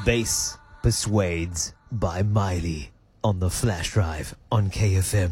Bass Persuades by Miley on the flash drive on KFM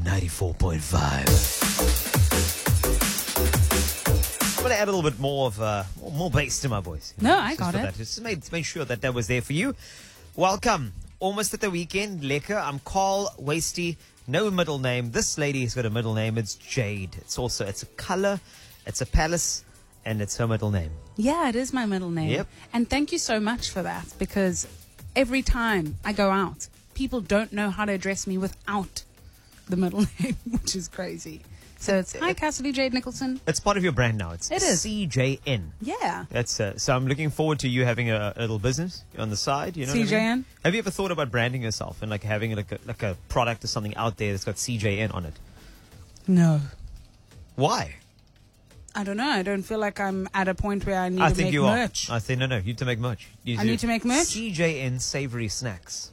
94.5. I'm going to add a little bit more of more bass to my voice. No, I got it. That. Just made sure that was there for you. Welcome. Almost at the weekend. Lekker. I'm Carl Wasty. No middle name. This lady has got a middle name. It's Jade. It's a color. It's a palace. And it's her middle name. Yeah, it is my middle name. Yep. And thank you so much for that, because every time I go out, people don't know how to address me without the middle name, which is crazy. So it's hi, Cassidy Jade Nicholson. It's part of your brand now. It is CJN. Yeah. That's so I'm looking forward to you having a little business on the side. You know CJN. What I mean? Have you ever thought about branding yourself and like having like a product or something out there that's got CJN on it? No. Why? I don't know. I don't feel like I'm at a point where I need I to think make you merch. are. I think no. You need to make merch. I need to make merch? CJN Savory Snacks.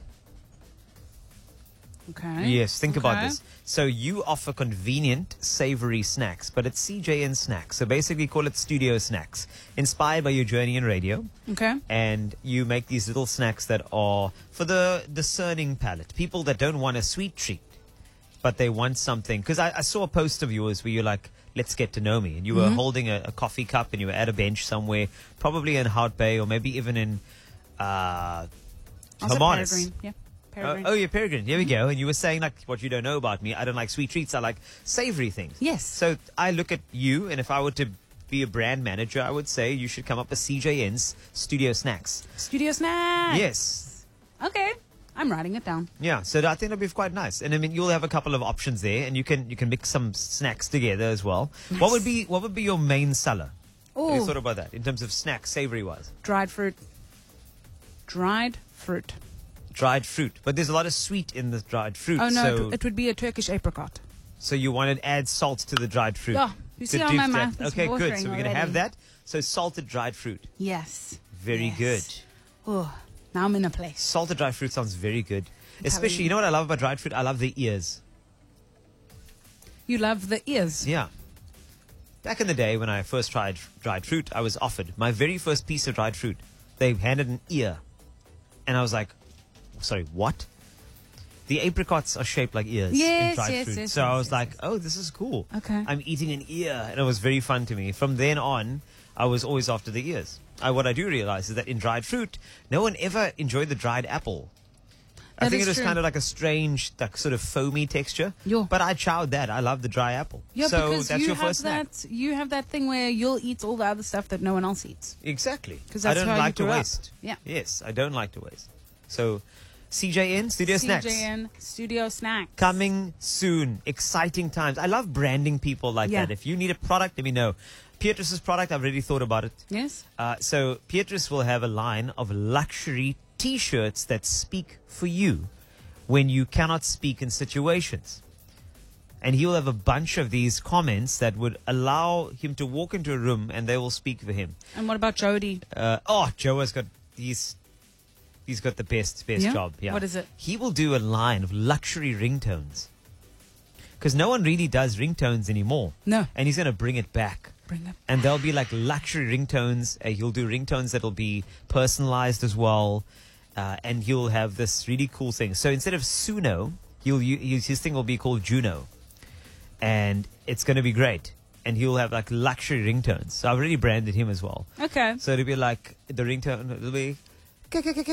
Okay. Yes, think about Okay. this. So you offer convenient savory snacks, but it's CJN Snacks. So basically call it Studio Snacks, inspired by your journey in radio. Okay. And you make these little snacks that are for the discerning palate. People that don't want a sweet treat, but they want something. Because I saw a post of yours where you're like, let's get to know me. And you were holding a coffee cup and you were at a bench somewhere, probably in Hout Bay or maybe even in Also Hermanus. Peregrine. Yeah. Peregrine. Oh, yeah, Peregrine. Here we go. And you were saying, like, what you don't know about me, I don't like sweet treats. I like savory things. Yes. So I look at you, and if I were to be a brand manager, I would say you should come up with CJN's Studio Snacks. Studio Snack. Yes. Okay. I'm writing it down. Yeah, so I think it'll be quite nice. And I mean, you'll have a couple of options there, and you can mix some snacks together as well. Nice. What would be your main seller? Have you Oh, thought about that in terms of snacks, savory-wise? dried fruit. Dried fruit. Dried fruit. But there's a lot of sweet in the dried fruit. Oh, no. So, It would be a Turkish apricot. so you want to add salt to the dried fruit. Yeah. You see To how do my that. mouth is Okay, good. watering So we're going to have already. that. So salted dried fruit. Yes. Very Yes. good. Oh, now I'm in a place. Salted dried fruit sounds very good. telling Especially, you. you know what I love about dried fruit? I love the ears. You love the ears. Yeah. Back in the day when I first tried dried fruit, I was offered my very first piece of dried fruit. They handed an ear. And I was like, sorry, what? The apricots are shaped like ears in Yes, dried yes, fruit. yes, so yes, I was yes, like, yes. oh, this is cool. Okay. I'm eating an ear. And it was very fun to me. From then on, I was always after the ears. What I do realize is that in dried fruit, no one ever enjoyed the dried apple. I That think is it was true. kind of like a strange, like sort of foamy texture. Yo. But I chowed that. I love the dry apple. Yeah, so because that's you your have first snack. you have that thing where you'll eat all the other stuff that no one else eats. Exactly. 'Cause I that's don't how you like to grew up. waste. Yeah. Yes, I don't like to waste. So, CJN Studio Snacks. CJN Studio Snacks. Coming soon. Exciting times. I love branding people like Yeah. that. If you need a product, let me know. Pietrus's product, I've already thought about it. Yes. So Pietrus will have a line of luxury T-shirts that speak for you when you cannot speak in situations. And he'll have a bunch of these comments that would allow him to walk into a room and they will speak for him. And what about Jody? Joe has got he's got the best Yeah? job. Yeah. What is it? He will do a line of luxury ringtones. Because no one really does ringtones anymore. No. And he's going to bring it back. Bring up. And there'll be like luxury ringtones. He'll do ringtones that'll be personalized as well. And he'll have this really cool thing. So instead of Suno, his thing will be called Juno. And it's going to be great. And he'll have like luxury ringtones. So I've already branded him as well. Okay. So it'll be like the ringtone will be